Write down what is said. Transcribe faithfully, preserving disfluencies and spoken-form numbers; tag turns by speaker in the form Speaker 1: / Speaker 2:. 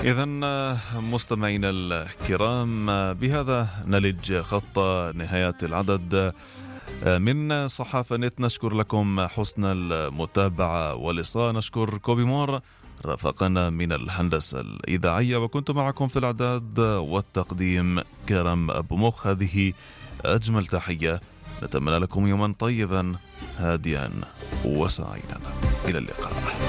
Speaker 1: إذن مستمعينا الكرام، بهذا نلج خط نهاية العدد من صحافة نت. نشكر لكم حسن المتابعة والإصغاء. نشكر كوبي مور رافقنا من الهندسة الإذاعية، وكنت معكم في الإعداد والتقديم كرم أبو مخ. هذه أجمل تحية، نتمنى لكم يوما طيبا هاديا وسعيدا. إلى اللقاء.